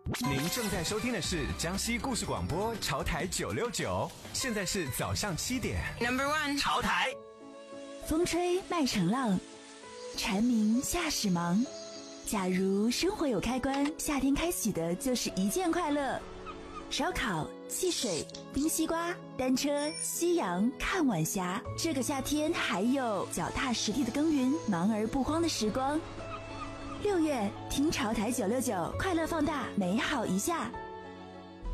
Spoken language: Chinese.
您正在收听的是江西故事广播潮台969，现在是早上7点。 Number one， 潮台。 风吹麦成浪，蝉鸣夏始忙。假如生活有开关，夏天开启的就是一件快乐。烧烤、汽水、冰西瓜、单车、夕阳、看晚霞。这个夏天还有脚踏实地的耕耘，忙而不慌的时光。6月听潮台969，快乐放大，美好一下。